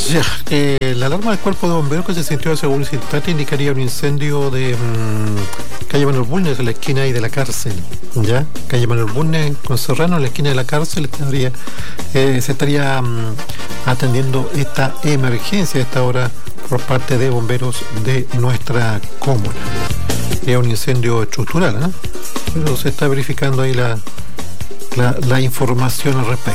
Ya, la alarma del cuerpo de bomberos que se sintió hace un instante indicaría un incendio de calle Manuel Bulnes, en la esquina ahí de la cárcel. Ya, calle Manuel Bulnes con Serrano, en la esquina de la cárcel, se estaría atendiendo esta emergencia a esta hora por parte de bomberos de nuestra comuna. Es un incendio estructural, pero se está verificando ahí la información al respecto.